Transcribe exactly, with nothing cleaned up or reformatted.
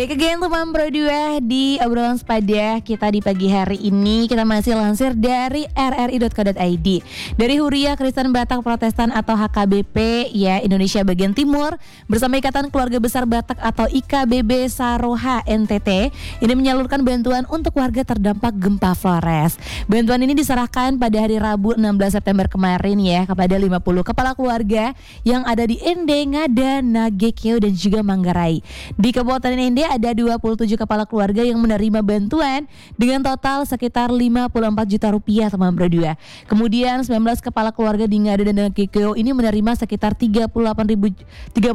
Baik again teman Pro dua di obrolan sepada kita di pagi hari ini. Kita masih lansir dari r r i dot co dot i d. Dari Huria Kristen Batak Protestan atau H K B P ya Indonesia bagian timur bersama Ikatan Keluarga Besar Batak atau I K B B Saroha N T T ini menyalurkan bantuan untuk warga terdampak gempa Flores. Bantuan ini diserahkan pada hari Rabu enam belas September kemarin ya kepada lima puluh kepala keluarga yang ada di Ende, Ngada, Nagekeo dan juga Manggarai. Di Kabupaten Ende ada dua puluh tujuh kepala keluarga yang menerima bantuan dengan total sekitar lima puluh empat juta rupiah teman Pro dua. Kemudian sembilan belas kepala keluarga di Ngada dan Nagekeo ini menerima sekitar tiga puluh delapan ribu